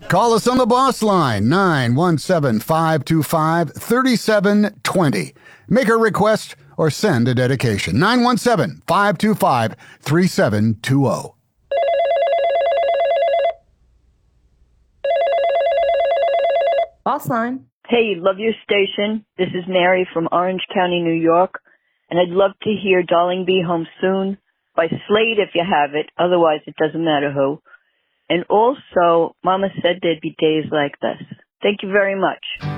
Call us on the boss line, 917-525-3720. Make a request or send a dedication, 917-525-3720. Boss line. Hey, love your station. This is Mary from Orange County, New York, and I'd love to hear Darling Be Home Soon by Slade if you have it. Otherwise, it doesn't matter who. And also, Mama said there'd be days like this. Thank you very much.